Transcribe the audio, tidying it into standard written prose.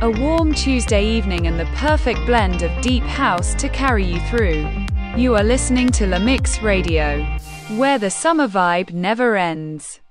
A warm Tuesday evening and the perfect blend of deep house to carry you through. You are listening to La Mix Radio, where the summer vibe never ends.